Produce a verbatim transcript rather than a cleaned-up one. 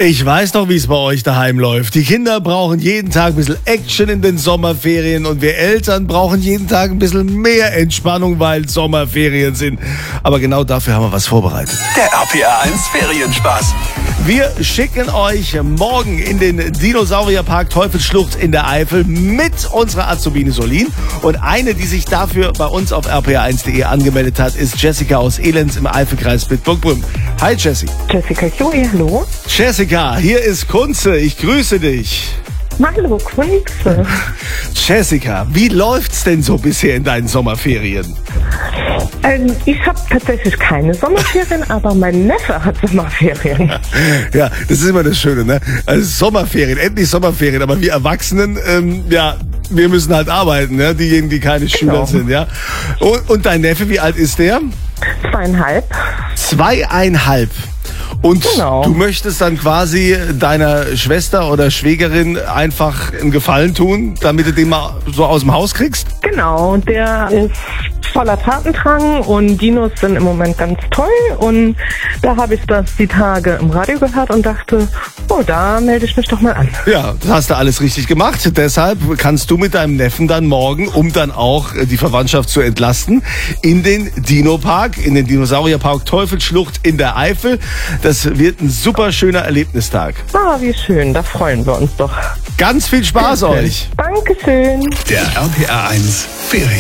Ich weiß doch, wie es bei euch daheim läuft. Die Kinder brauchen jeden Tag ein bisschen Action in den Sommerferien und wir Eltern brauchen jeden Tag ein bisschen mehr Entspannung, weil Sommerferien sind. Aber genau dafür haben wir was vorbereitet. Der R P R eins Ferienspaß. Wir schicken euch morgen in den Dinosaurierpark Teufelsschlucht in der Eifel mit unserer Azubine Solin. Und eine, die sich dafür bei uns auf r p r eins punkt de angemeldet hat, ist Jessica aus Elends im Eifelkreis Bitburg-Brünn. Hi Jessie. Jessica Joey, hallo. Jessica, hier ist Kunze. Ich grüße dich. Hallo, Kunze. Jessica, wie läuft's denn so bisher in deinen Sommerferien? Ähm, ich habe tatsächlich keine Sommerferien, aber mein Neffe hat Sommerferien. Ja, das ist immer das Schöne, ne? Also Sommerferien, endlich Sommerferien, aber wir Erwachsenen, ähm, ja, wir müssen halt arbeiten, ne? Diejenigen, die keine Genau. Schüler sind, ja. Und, und dein Neffe, wie alt ist der? Zweieinhalb. Zweieinhalb. Und Genau. du möchtest dann quasi deiner Schwester oder Schwägerin einfach einen Gefallen tun, damit du den mal so aus dem Haus kriegst? Genau, der ist voller Tatendrang und Dinos sind im Moment ganz toll. Und da habe ich das die Tage im Radio gehört und dachte, oh, da melde ich mich doch mal an. Ja, das hast du alles richtig gemacht. Deshalb kannst du mit deinem Neffen dann morgen, um dann auch die Verwandtschaft zu entlasten, in den Dino-Park, in den Dinosaurierpark Teufelsschlucht in der Eifel. Das wird ein super schöner Erlebnistag. Ah, wie schön, da freuen wir uns doch. Ganz viel Spaß euch. Dankeschön. Der R P R eins Ferien.